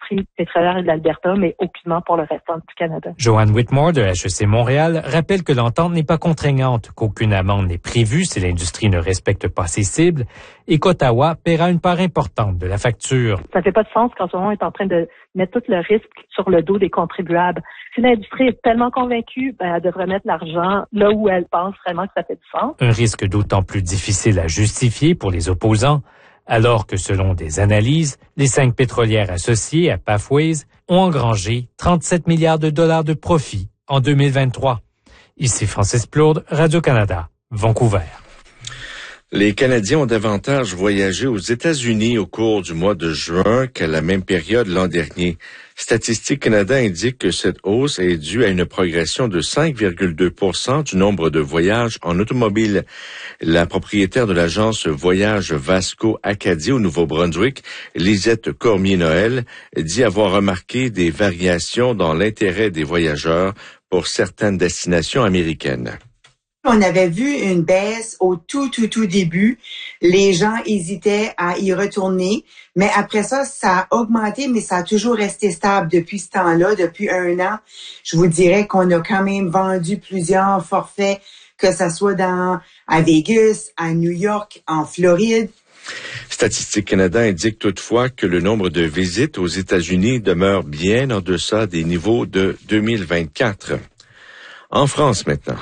l'industrie pétrolière et de l'Alberta, mais aucunement pour le restant du Canada. Joanne Whitmore de HEC Montréal rappelle que l'entente n'est pas contraignante, qu'aucune amende n'est prévue si l'industrie ne respecte pas ses cibles et qu'Ottawa paiera une part importante de la facture. Ça fait pas de sens qu'en ce moment, on est en train de mettre tout le risque sur le dos des contribuables. Si l'industrie est tellement convaincue, elle devrait mettre l'argent là où elle pense vraiment que ça fait du sens. Un risque d'autant plus difficile à justifier pour les opposants, alors que selon des analyses, les 5 pétrolières associées à Pathways ont engrangé 37 milliards de dollars de profit en 2023. Ici Francis Plourde, Radio-Canada, Vancouver. Les Canadiens ont davantage voyagé aux États-Unis au cours du mois de juin qu'à la même période l'an dernier. Statistique Canada indique que cette hausse est due à une progression de 5,2% du nombre de voyages en automobile. La propriétaire de l'agence Voyage Vasco Acadie au Nouveau-Brunswick, Lisette Cormier-Noël, dit avoir remarqué des variations dans l'intérêt des voyageurs pour certaines destinations américaines. On avait vu une baisse au tout début. Les gens hésitaient à y retourner. Mais après ça, ça a augmenté, mais ça a toujours resté stable depuis ce temps-là, depuis 1 an. Je vous dirais qu'on a quand même vendu plusieurs forfaits, que ça soit à Vegas, à New York, en Floride. Statistique Canada indique toutefois que le nombre de visites aux États-Unis demeure bien en deçà des niveaux de 2024. En France maintenant.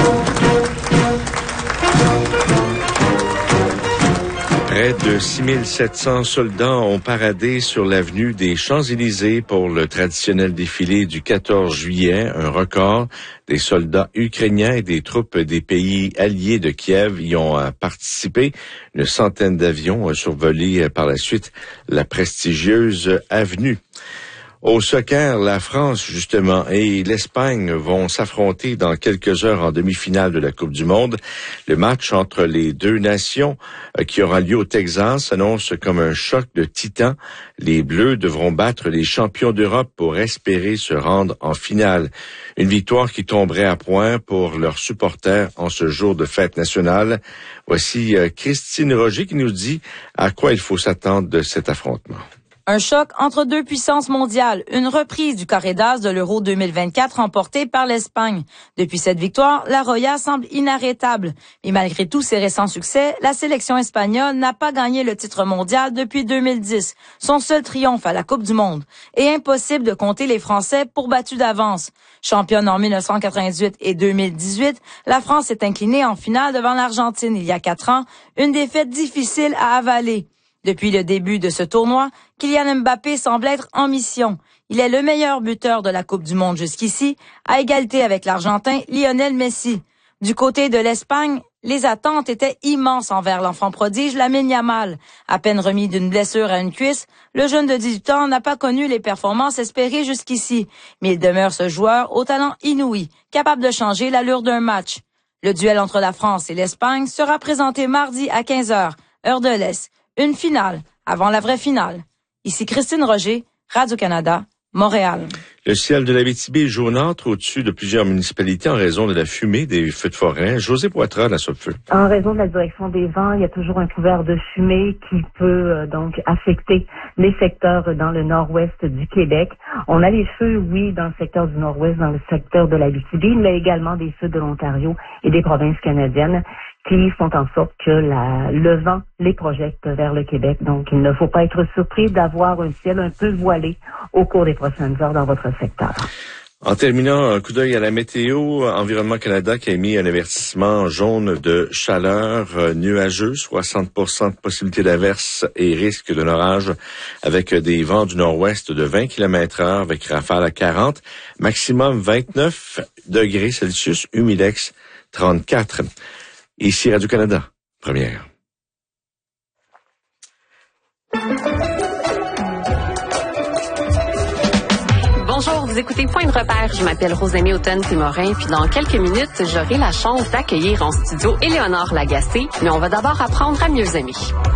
Près de 6700 soldats ont paradé sur l'avenue des Champs-Élysées pour le traditionnel défilé du 14 juillet, un record. Des soldats ukrainiens et des troupes des pays alliés de Kiev y ont participé. Une centaine d'avions ont survolé par la suite la prestigieuse avenue. Au soccer, la France, justement, et l'Espagne vont s'affronter dans quelques heures en demi-finale de la Coupe du Monde. Le match entre les deux nations qui aura lieu au Texas s'annonce comme un choc de titans. Les Bleus devront battre les champions d'Europe pour espérer se rendre en finale. Une victoire qui tomberait à point pour leurs supporters en ce jour de fête nationale. Voici Christine Roger qui nous dit à quoi il faut s'attendre de cet affrontement. Un choc entre deux puissances mondiales, une reprise du carré d'as de l'Euro 2024 remporté par l'Espagne. Depuis cette victoire, la Roya semble inarrêtable. Mais malgré tous ses récents succès, la sélection espagnole n'a pas gagné le titre mondial depuis 2010, son seul triomphe à la Coupe du Monde. Et impossible de compter les Français pour battus d'avance. Championne en 1998 et 2018, la France s'est inclinée en finale devant l'Argentine il y a 4 ans, une défaite difficile à avaler. Depuis le début de ce tournoi, Kylian Mbappé semble être en mission. Il est le meilleur buteur de la Coupe du Monde jusqu'ici, à égalité avec l'Argentin Lionel Messi. Du côté de l'Espagne, les attentes étaient immenses envers l'enfant prodige Lamine Yamal. À peine remis d'une blessure à une cuisse, le jeune de 18 ans n'a pas connu les performances espérées jusqu'ici. Mais il demeure ce joueur au talent inouï, capable de changer l'allure d'un match. Le duel entre la France et l'Espagne sera présenté mardi à 15h, heure de l'Est. Une finale, avant la vraie finale. Ici Christine Roger, Radio-Canada, Montréal. Le ciel de l'Abitibi est jaunâtre au-dessus de plusieurs municipalités en raison de la fumée des feux de forêt. José Poitras, la Sopfeu. En raison de la direction des vents, il y a toujours un couvert de fumée qui peut donc affecter les secteurs dans le nord-ouest du Québec. On a les feux, oui, dans le secteur du nord-ouest, dans le secteur de l'Abitibi, mais également des feux de l'Ontario et des provinces canadiennes qui font en sorte que le vent les projette vers le Québec. Donc, il ne faut pas être surpris d'avoir un ciel un peu voilé au cours des prochaines heures dans votre secteur. En terminant, un coup d'œil à la météo, Environnement Canada qui a émis un avertissement jaune de chaleur nuageux, 60% de possibilité d'averse et risque d'un orage avec des vents du nord-ouest de 20 km/h avec rafales à 40, maximum 29 degrés Celsius, humidex 34. Ici Radio-Canada, première. Bonjour, vous écoutez Point de repère. Je m'appelle Rosemée Houghton-Témorin, puis dans quelques minutes, j'aurai la chance d'accueillir en studio Éléonore Lagacé, mais on va d'abord apprendre à mieux aimer.